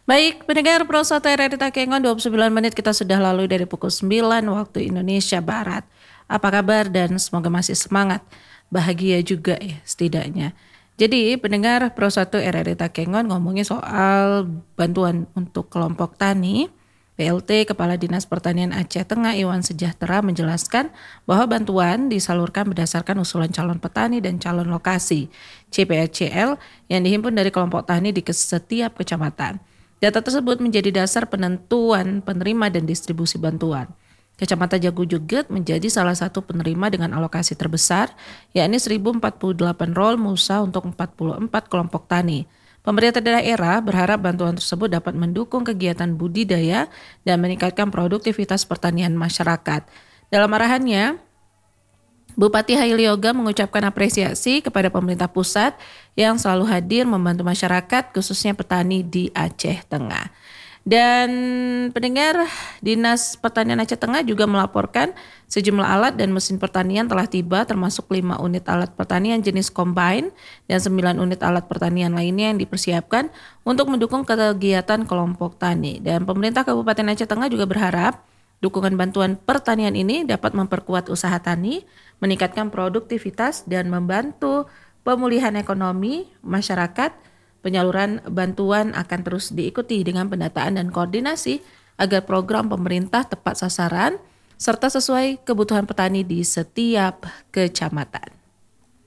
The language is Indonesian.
Baik, pendengar Pro 1 RRI Takengon 29 menit kita sudah lalui dari pukul 9 waktu Indonesia Barat. Apa kabar dan semoga masih semangat. Bahagia juga ya setidaknya. Jadi pendengar Pro 1 RRI Takengon ngomongin soal bantuan untuk kelompok tani. PLT Kepala Dinas Pertanian Aceh Tengah Iwan Sejahtera menjelaskan bahwa bantuan disalurkan berdasarkan usulan calon petani dan calon lokasi CPACL yang dihimpun dari kelompok tani di setiap kecamatan. Data tersebut menjadi dasar penentuan penerima dan distribusi bantuan. Kecamatan Jago Juget menjadi salah satu penerima dengan alokasi terbesar, yakni 1.048 roll mulsa untuk 44 kelompok tani. Pemerintah daerah berharap bantuan tersebut dapat mendukung kegiatan budidaya dan meningkatkan produktivitas pertanian masyarakat. Dalam arahannya, Bupati Haili Yoga mengucapkan apresiasi kepada pemerintah pusat yang selalu hadir membantu masyarakat khususnya petani di Aceh Tengah. Dan pendengar, Dinas Pertanian Aceh Tengah juga melaporkan sejumlah alat dan mesin pertanian telah tiba termasuk 5 unit alat pertanian jenis combine dan 9 unit alat pertanian lainnya yang dipersiapkan untuk mendukung kegiatan kelompok tani. Dan pemerintah Kabupaten Aceh Tengah juga berharap dukungan bantuan pertanian ini dapat memperkuat usaha tani, meningkatkan produktivitas dan membantu pemulihan ekonomi masyarakat. Penyaluran bantuan akan terus diikuti dengan pendataan dan koordinasi agar program pemerintah tepat sasaran serta sesuai kebutuhan petani di setiap kecamatan.